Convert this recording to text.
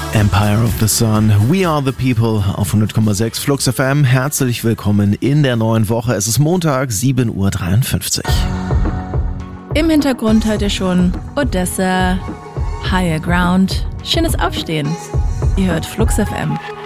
Empire of the Sun, We Are the People auf 100,6 Flux FM. Herzlich willkommen in der neuen Woche. Es ist Montag, 7:53 Uhr. Im Hintergrund hört ihr schon Odessa, Higher Ground, schönes Aufstehen. Ihr hört Flux FM.